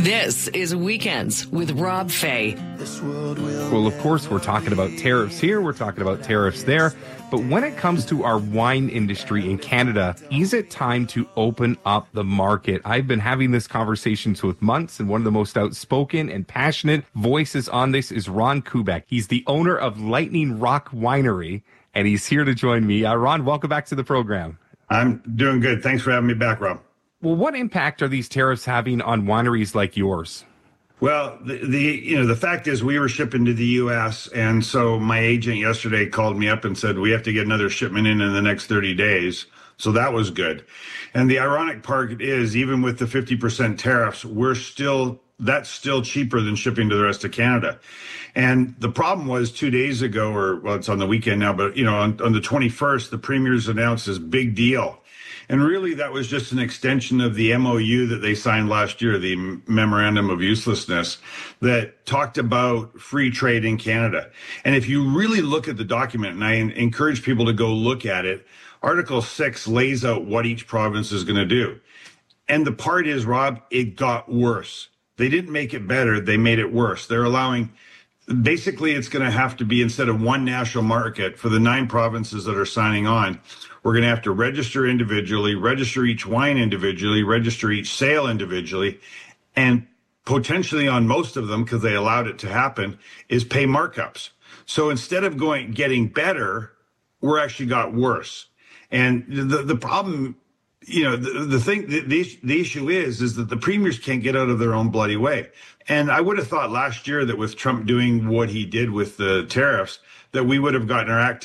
This is Weekends with Rob Fay. Well, of course, we're talking about tariffs here. We're talking about tariffs there. But when it comes to our wine industry in Canada, is it time to open up the market? I've been having this conversations with months, and one of the most outspoken and passionate voices on this is Ron Kubek. He's the owner of Lightning Rock Winery, and he's here to join me. Ron, welcome back to the program. I'm doing good. Thanks for having me back, Rob. Well, what impact are these tariffs having on wineries like yours? Well, the fact is we were shipping to the U.S., and so my agent yesterday called me up and said we have to get another shipment in the next 30 days. So that was good. And the ironic part is, even with the 50% tariffs, that's still cheaper than shipping to the rest of Canada. And the problem was 2 days ago, it's on the weekend now, but on the 21st, the premiers announced this big deal. And really, that was just an extension of the MOU that they signed last year, the Memorandum of Uselessness, that talked about free trade in Canada. And if you really look at the document, and I encourage people to go look at it, Article 6 lays out what each province is going to do. And the part is, Rob, it got worse. They didn't make it better. They made it worse. They're allowing, basically, it's going to have to be, instead of one national market for the 9 provinces that are signing on, we're going to have to register individually, register each wine individually, register each sale individually, and potentially on most of them, because they allowed it to happen, is pay markups. So instead of getting better, we're actually got worse. And the problem, the issue is that the premiers can't get out of their own bloody way. And I would have thought last year that with Trump doing what he did with the tariffs, that we would have gotten our act